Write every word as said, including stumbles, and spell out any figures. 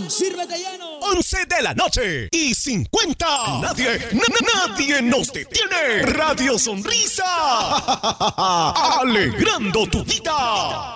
¡Sírvete lleno! once de la noche y cincuenta. Nadie, na- nadie nos detiene. Radio Sonrisa. Alegrando tu vida.